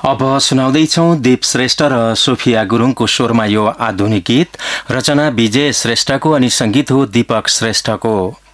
अब सुनाउँदैछौ दीप श्रेष्ठ र सोफिया गुरुङको स्वरमा यो आधुनिक गीत। रचना विजय श्रेष्ठको अनि संगीत हो दीपक श्रेष्ठको।